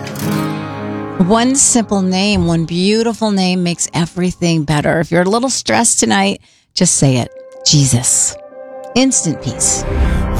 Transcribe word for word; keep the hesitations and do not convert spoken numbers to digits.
One simple name, one beautiful name makes everything better. If you're a little stressed tonight, just say it. Jesus. Instant peace.